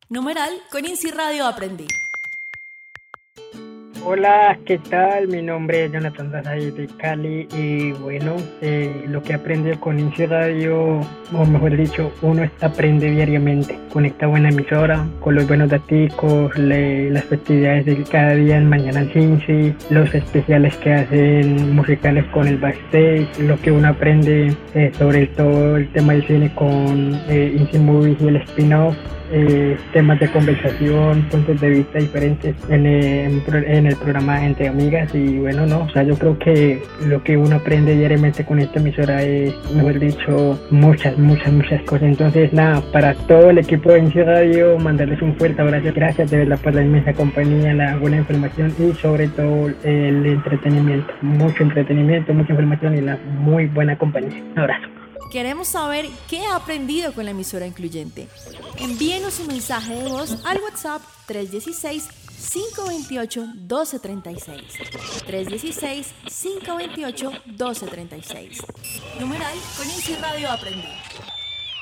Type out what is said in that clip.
Numeral con INSI Radio aprendí. Hola, ¿qué tal? Mi nombre es Jonathan Dazay de Cali y bueno, lo que aprendí con INSI Radio, o mejor dicho, uno aprende diariamente. Conecta buena emisora, con los buenos daticos, las festividades de cada día en Mañanas INSI, los especiales que hacen musicales con el backstage, lo que uno aprende sobre todo el tema del cine con INSI Movies y el spin-off. Temas de conversación, puntos de vista diferentes en el programa Entre Amigas y bueno, yo creo que lo que uno aprende diariamente con esta emisora es, mejor dicho, muchas cosas. Entonces nada, para todo el equipo de INSI Radio, mandarles un fuerte abrazo, gracias de verdad por la inmensa compañía, la buena información y sobre todo el entretenimiento, mucha información y la muy buena compañía. Un abrazo. Queremos saber qué ha aprendido con la emisora incluyente. Envíenos un mensaje de voz al WhatsApp 316-528-1236. 316-528-1236. Numeral con INSI Radio aprendí.